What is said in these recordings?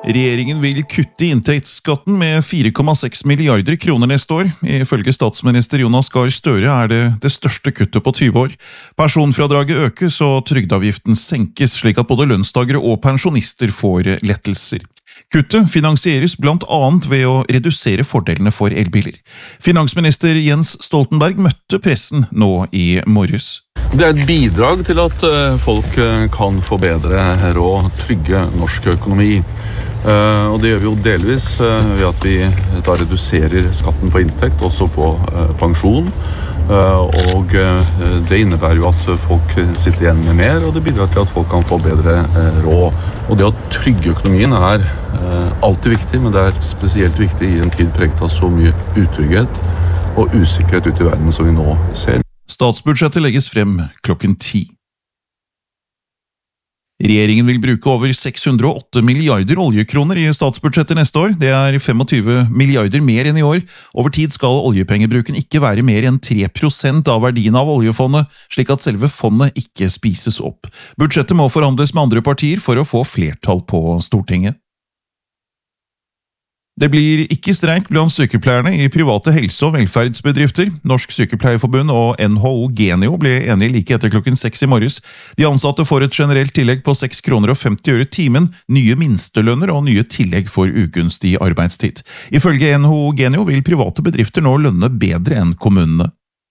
Regjeringen vil kutte inntektsskatten med 4,6 milliarder kroner neste år. Ifølge statsminister Jonas Gahr Støre det største kuttet på 20 år. Personfradraget økes og trygdeavgiften senkes, slik at både lønnstagere og pensjonister får lettelser. Kuttet finansieres blant annet ved å redusere fordelene for elbiler. Finansminister Jens Stoltenberg møtte pressen nå i morges. Det et bidrag til at folk kan få bedre råd, trygge norsk økonomi. Og det gjør vi jo delvis ved at vi da reduserer skatten på inntekt, også på pensjon. Og det innebærer jo at folk sitter igjen med mer, og det bidrar til at folk kan få bedre råd. Og det å trygge økonomien alltid viktig, men det spesielt viktig i en tid preget av så mye utrygghet og usikkerhet ute i verden som vi nå ser. Statsbudsjettet legges frem 10:00. Regjeringen vil bruke over 608 milliarder oljekroner i statsbudsjettet neste år. Det 25 milliarder mer enn i år. Over tid skal oljepengebruken ikke være mer enn 3% av verdien av oljefondet, slik at selve fondet ikke spises opp. Budsjettet må forhandles med andre partier for å få flertall på Stortinget. Det blir ikke streik blant sykepleierne i private helse- og velferdsbedrifter. Norsk Sykepleierforbund og NHO Genio ble enige like etter 6:00 i morges. De ansatte får et generelt tillegg på 6,50 kroner timen, nye minstelønner og nye tillegg for ugunstig arbeidstid. Ifølge NHO Genio vil private bedrifter nå lønne bedre enn kommunene.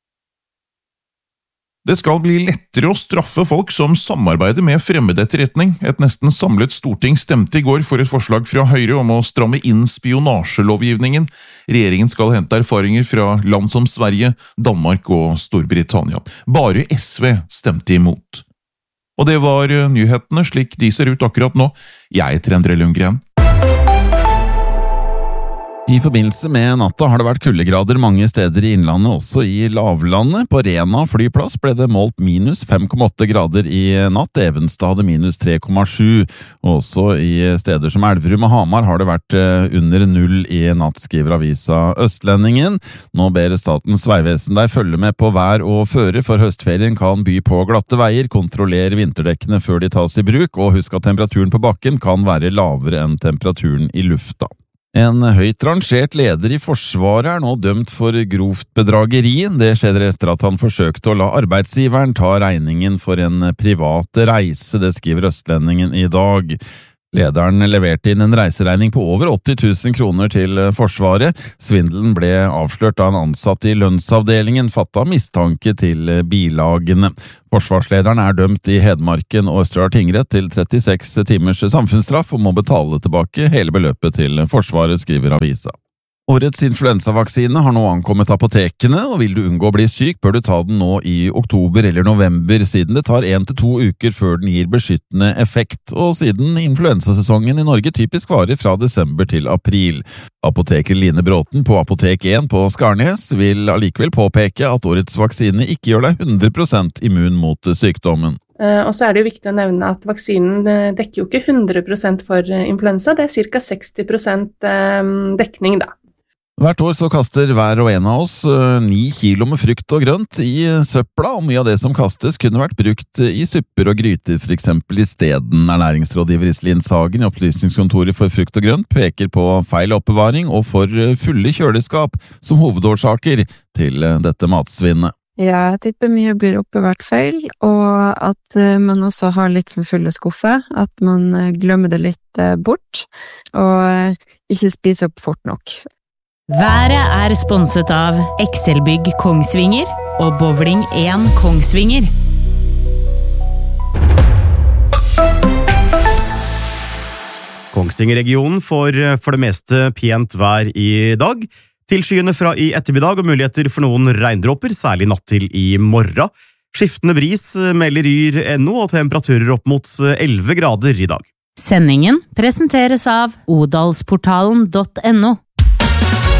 Det skal bli lettere å straffe folk som samarbeider med fremmedetterretning. Et nesten samlet storting stemte i går for et forslag fra Høyre om å stramme inn spionasjelovgivningen. Regjeringen skal hente erfaringer fra land som Sverige, Danmark og Storbritannia. Bare SV stemte imot. Og det var nyhetene slik de ser ut akkurat nå. Jeg heter Endre Lundgren. I forbindelse med natta har det vært kuldegrader mange steder i innlandet, også i lavlandet. På Rena flyplass ble det målt minus 5,8 grader i natt, Evenstad hadde minus 3,7. Også i steder som Elverum og Hamar har det vært under null i natt, skriver avisa Østlendingen. Nå ber Statens vegvesen deg følge med på vær og føre, for høstferien kan by på glatte veier, kontroller vinterdekkene før de tas i bruk, og husk at temperaturen på bakken kan være lavere enn temperaturen i lufta. En høyt rangert leder i Forsvaret nå dømt for grovt bedrageri. Det skjedde etter at han forsøkte å la arbeidsgiveren ta regningen for en privat reise, det skriver Østlendingen i dag. Lederen leverte inn en reiseregning på over 80 000 kroner til Forsvaret. Svindelen ble avslørt da en ansatt i lønnsavdelingen fattet mistanke til bilagene. Forsvarslederen dømt i Hedmarken og Østerdal tingrett til 36 timers samfunnsstraff og må betale tilbake hele beløpet til Forsvaret, skriver avisa. Årets influensavaksine har nå ankommet apotekene, og vil du unngå å bli syk, bør du ta den nå i oktober eller november, siden det tar 1 til 2 uker før den gir beskyttende effekt, og siden influensasesongen i Norge typisk varer fra desember til april. Apoteker Line Bråten på Apotek 1 på Skarnes vil allikevel påpeke at årets vaksine ikke gjør deg 100% immun mot sykdommen. Og så det jo viktig å nevne at vaksinen dekker jo ikke 100% for influensa, det ca. 60% dekning da. Hvert år så kaster hver og en av oss 9 kilo med frukt og grønt i søpla, og mye av det som kastes kunne vært brukt i supper og gryter, for eksempel i steden. Næringsrådgiver Iselin Sagen i Opplysningskontoret for frukt og grønt peker på feil oppbevaring og for fulle kjøleskap som hovedårsaker til dette matsvinnet. Ja, jeg tipper mye blir oppbevart feil, og at man også har litt for fulle skuffer, at man glemmer det litt bort, og ikke spiser opp fort nok. Været sponset av Excelbygg Kongsvinger og Bowling 1 Kongsvinger. Kongsvinger-regionen får for det meste pent vær i dag. Tilskyende fra i ettermiddag og muligheter for noen regndråper, særlig natt til i morgen. Skiftende bris melder Yr NO og temperaturer opp mot 11 grader i dag. Sendingen presenteres av odalsportalen.no.